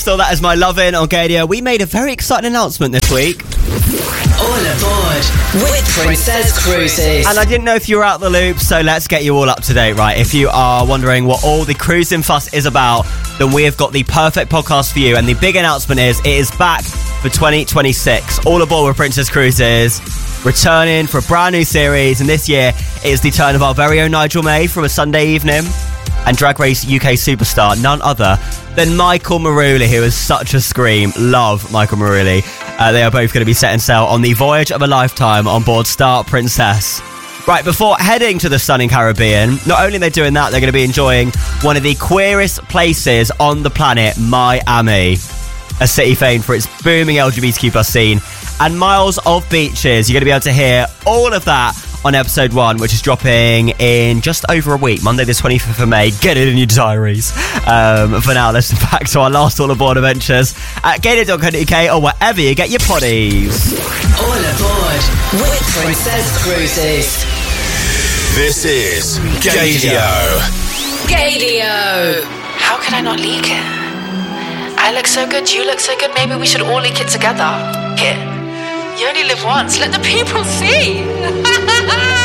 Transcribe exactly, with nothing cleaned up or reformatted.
So that is My Lovin' on Gadio. We made a very exciting announcement this week. All aboard with Princess Cruises. And I didn't know if you were out the loop, so let's get you all up to date, right? If you are wondering what all the cruising fuss is about, then we have got the perfect podcast for you. And the big announcement is, it is back for twenty twenty-six. All aboard with Princess Cruises, returning for a brand new series. And this year, it is the turn of our very own Nigel May from A Sunday Evening and Drag Race U K superstar, none other than Michael Maruli, who is such a scream. Love Michael Maruli. Uh, they are both going to be setting sail on the voyage of a lifetime on board Star Princess. Right, before heading to the stunning Caribbean, not only are they doing that, they're going to be enjoying one of the queerest places on the planet, Miami, a city famed for its booming L G B T Q plus scene and miles of beaches. You're going to be able to hear all of that on episode one, which is dropping in just over a week, Monday the twenty-fifth of May. Get it in your diaries. Um, for now, listen back to our last All Aboard adventures at gated dot co dot U K or wherever you get your poddies. All aboard with Princess Cruises. This is Gadio. Gadio. How could I not leak it? I look so good, you look so good, maybe we should all leak it together. Here. You only live once, let the people see.